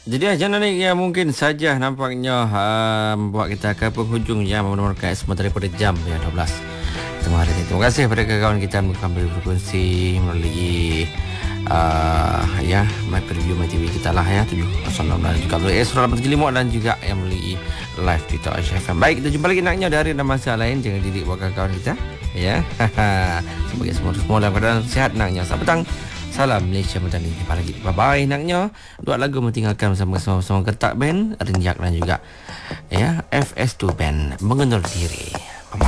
Jadi jangan yang mungkin saja nampaknya membuat kita ke penghujung yang menemukan semua daripada jam 12 tengah hari ini. Terima kasih kepada kawan kita yang mengambil frekuensi melalui My Preview My TV kita lah ya 706 dan juga melalui S175 dan juga yang melalui live Twitter Aisyah FM. Baik, kita jumpa lagi naknya dari dan masa lain. Jangan didik buat kawan kita ya. Semoga semua dalam keadaan sihat naknya. Selamat petang. Salam Malaysia Madani. Jumpa lagi. Bye-bye naknya. Dua lagu mentinggalkan bersama-sama Ketak Band, Renjak dan juga FS2 Band Mengenal Diri.